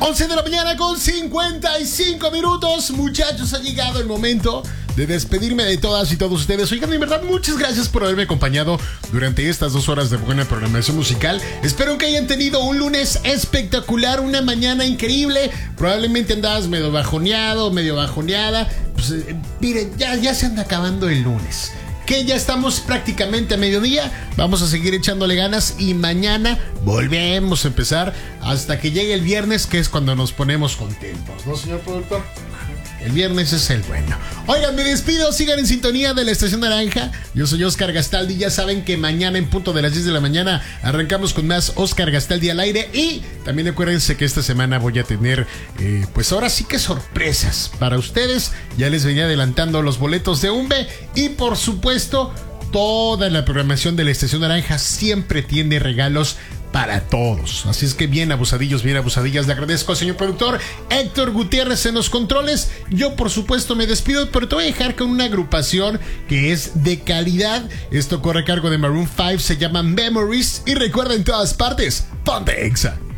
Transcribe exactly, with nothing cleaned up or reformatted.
once de la mañana con cincuenta y cinco minutos. Muchachos, ha llegado el momento de despedirme de todas y todos ustedes. Oigan, de verdad, muchas gracias por haberme acompañado durante estas dos horas de buena programación musical. Espero que hayan tenido un lunes espectacular, una mañana increíble. Probablemente andabas medio bajoneado, medio bajoneada. Pues eh, miren, ya, ya se anda acabando el lunes, que ya estamos prácticamente a mediodía. Vamos a seguir echándole ganas y mañana volvemos a empezar hasta que llegue el viernes, que es cuando nos ponemos contentos, ¿no, señor productor? El viernes es el bueno. Oigan, me despido. Sigan en sintonía de la Estación Naranja. Yo soy Oscar Gastaldi. Ya saben que mañana en punto de las diez de la mañana arrancamos con más Oscar Gastaldi al aire. Y también acuérdense que esta semana voy a tener, eh, pues ahora sí que sorpresas para ustedes. Ya les venía adelantando los boletos de Umbe. Y por supuesto, toda la programación de la Estación Naranja siempre tiene regalos para todos. Así es que bien abusadillos, bien abusadillas. Le agradezco al señor productor Héctor Gutiérrez en los controles. Yo por supuesto me despido, pero te voy a dejar con una agrupación que es de calidad. Esto corre a cargo de Maroon cinco, se llama Memories. Y recuerda, en todas partes, ponte Exa.